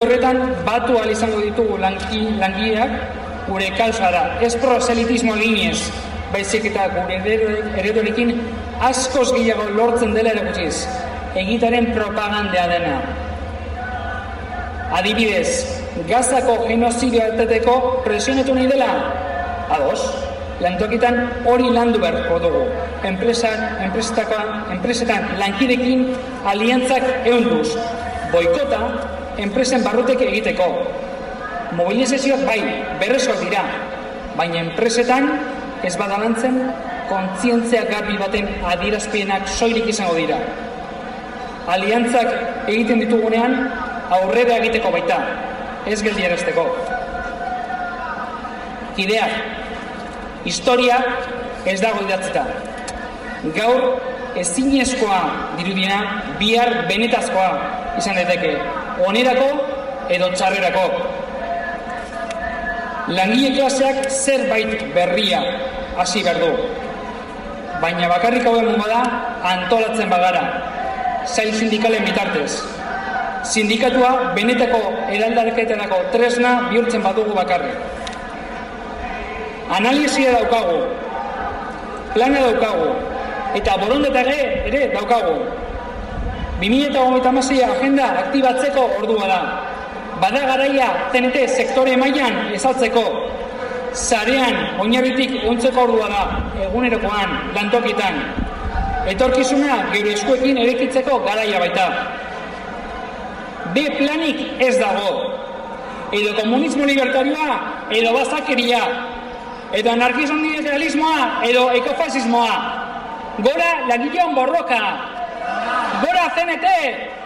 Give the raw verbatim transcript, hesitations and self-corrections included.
horretan batu ahal izango ditugu langileak gure kausara, ez proselitismo eginez, baizik eta gure ereduarekin askoz gehiago lortzen dela erakutziz, egitaren propagandea dena. Adibidez, Gazako genozidio eteteko presionatu nahi dela? Ados, lantokitan hori landu beharko dugu. Enpresan, enpresetan lankidekin aliantzak ehunduz. Boikota, enpresen barrutek egiteko. Mobilizazioak bai, berresoak dira, baina enpresetan ez badalantzen kontzientzia garbi baten adierazpenak soilik izango dira. Aliantzak egiten ditugunean aurrera egiteko baita, ez geldiarazteko. Kideak, historia ez dago idatzita. Gaur ezinezkoa dirudiena bihar benetazkoa izan daiteke, onerako edo txarrerako. Langile klaseak zerbait berria hasi behar du. Baina bakarrik hauen bada antolatzen bagara, sail sindikalen bitartez. Sindikatua benetako eraldaketarako tresna bihurtzen badugu bakarrik. Analizia daukagu, plana daukagu, eta borondatea ere daukagu. bi mila hogeita hamasei agenda aktibatzeko ordua da. Bada garaia T N T sektore mailan ezartzeko, sarean oinarritik ehuntzeko ordua da, egunerokoan, lantokitan. Etorkizuna geure eskuekin erekitzeko garaia baita. B planik ez dago. Edo komunismo libertarioa, edo bazakeria, edo anarkismo-liberalismoa, edo ekofasismoa. Gora langileon borroka. Gora C N T!